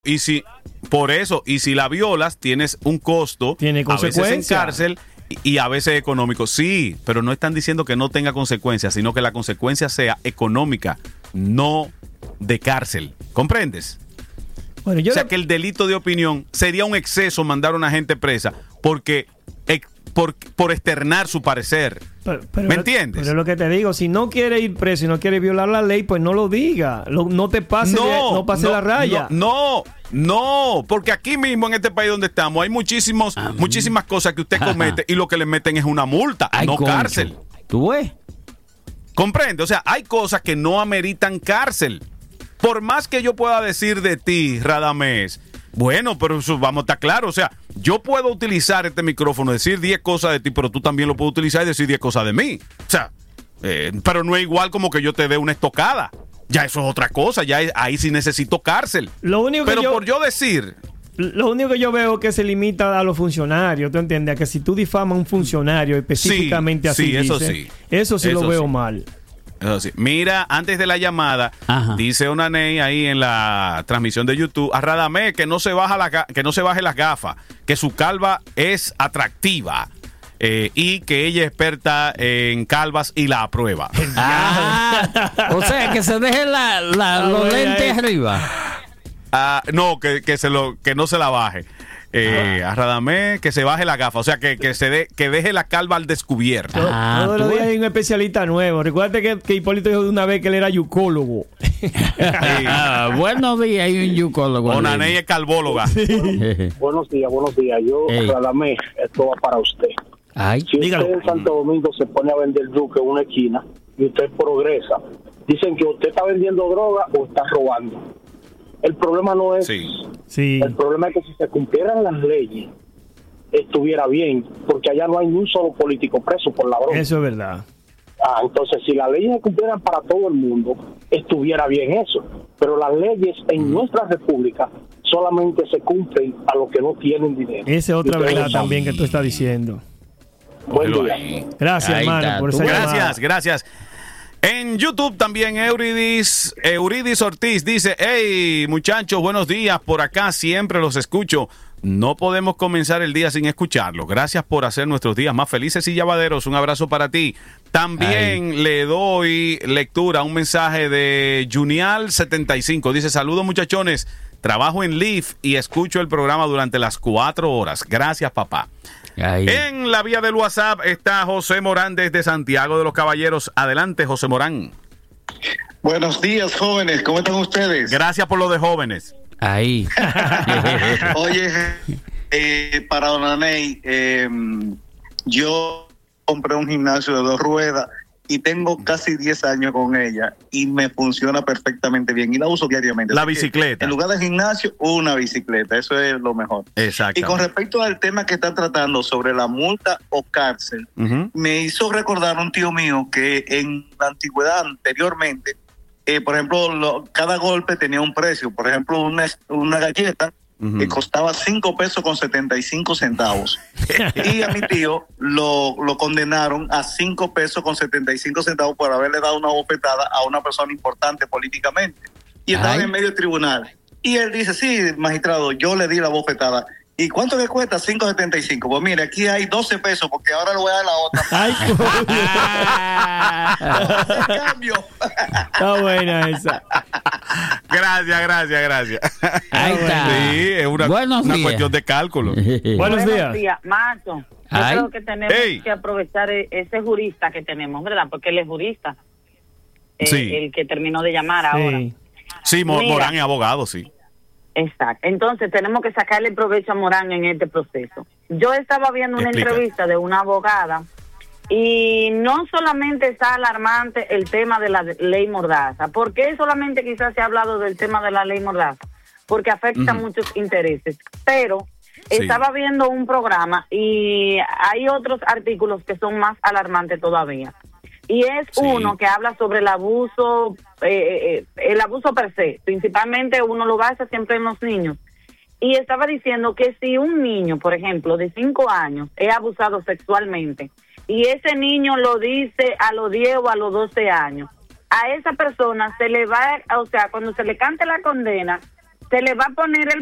Y si, por eso, y si la violas, tienes un costo, tiene consecuencias. A veces en cárcel y a veces económico. Sí, pero no están diciendo que no tenga consecuencias, sino que la consecuencia sea económica, no de cárcel. ¿Comprendes? Bueno, o sea, que el delito de opinión sería un exceso mandar a una gente presa porque por externar su parecer. Pero ¿Me entiendes? Pero es lo que te digo, si no quiere ir preso y no quiere violar la ley, pues no lo diga. No te pase, no pase la raya. No, porque aquí mismo en este país donde estamos hay muchísimas cosas que usted comete y lo que le meten es una multa, no cárcel. ¿Tú ves? ¿Comprende? O sea, hay cosas que no ameritan cárcel. Por más que yo pueda decir de ti, Radamés, bueno, pero eso vamos a estar claros. O sea, yo puedo utilizar este micrófono, decir 10 cosas de ti, pero tú también lo puedes utilizar y decir 10 cosas de mí. O sea, pero no es igual como que yo te dé una estocada. Ya eso es otra cosa, ya ahí sí necesito cárcel. Lo único pero por yo decir... Lo único que yo veo que se limita a los funcionarios, ¿tú entiendes? A que si tú difamas a un funcionario específicamente así, sí, eso dice, sí. Eso lo veo mal. Eso sí. Mira, antes de la llamada, dice una Ney ahí en la transmisión de YouTube, a Radamés que no se baje las gafas, que su calva es atractiva y que ella es experta en calvas y la aprueba. O sea, que se deje los lentes arriba. No, que no se la baje. A Radamés que se baje la gafa, o sea que deje la calva al descubierto. Todos los días hay un especialista nuevo. Recuerda que Hipólito dijo de una vez que él era yucólogo. Buenos días, hay un yucólogo. Onaney es calvóloga. Buenos días. Yo, Radamés, esto va para usted. Si usted en Santo Domingo se pone a vender drugs en una esquina y usted progresa, dicen que usted está vendiendo droga o está robando. El problema no es... Sí. El problema es que si se cumplieran las leyes, estuviera bien, porque allá no hay ni un solo político preso por ladrón. Eso es verdad. Entonces, si las leyes se cumplieran para todo el mundo, estuviera bien eso. Pero las leyes en nuestra república solamente se cumplen a los que no tienen dinero. Esa es otra verdad también que tú estás diciendo. Buen día. Gracias, hermano, por esa llamada. Gracias. En YouTube también Euridis Ortiz dice: hey muchachos, buenos días, por acá siempre los escucho. No podemos comenzar el día sin escucharlos. Gracias por hacer nuestros días más felices y llevaderos. Un abrazo para ti. También le doy lectura a un mensaje de Junial75. Dice: saludos muchachones, trabajo en Lyft y escucho el programa durante las 4 horas. Gracias, papá. En la vía del WhatsApp está José Morán desde Santiago de los Caballeros. Adelante, José Morán. Buenos días, jóvenes. ¿Cómo están ustedes? Gracias por lo de jóvenes. Oye, para Don Aney, yo compré un gimnasio de 2 ruedas y tengo casi 10 años con ella y me funciona perfectamente bien y la uso diariamente. La bicicleta. En lugar de gimnasio, una bicicleta. Eso es lo mejor. Exacto. Y con respecto al tema que están tratando sobre la multa o cárcel, me hizo recordar un tío mío que en la antigüedad, anteriormente, por ejemplo, cada golpe tenía un precio. Por ejemplo, una galleta que costaba 5 pesos con 75 centavos. Y a mi tío lo condenaron a 5 pesos con 75 centavos por haberle dado una bofetada a una persona importante políticamente. Y estaba en medio del tribunal. Y él dice: sí, magistrado, yo le di la bofetada. ¿Y cuánto le cuesta? 5.75. Pues mire, aquí hay 12 pesos porque ahora le voy a dar la otra. Cambio. Está buena esa. Gracias. Ahí está. Sí, es una cuestión de cálculo. Buenos días. Marto. Yo creo que tenemos que aprovechar ese jurista que tenemos, ¿verdad? Porque él es jurista. El que terminó de llamar ahora. Sí, Morán es abogado, sí. Exacto. Entonces tenemos que sacarle provecho a Morán en este proceso. Yo estaba viendo una entrevista de una abogada y no solamente está alarmante el tema de la ley Mordaza. ¿Por qué solamente quizás se ha hablado del tema de la ley Mordaza? Porque afecta muchos intereses. Pero estaba viendo un programa y hay otros artículos que son más alarmantes todavía. Y es uno que habla sobre el abuso per se. Principalmente uno lo basa siempre en los niños. Y estaba diciendo que si un niño, por ejemplo, de 5 años es abusado sexualmente y ese niño lo dice a los 10 o a los 12 años, a esa persona se le va, o sea, cuando se le cante la condena, se le va a poner el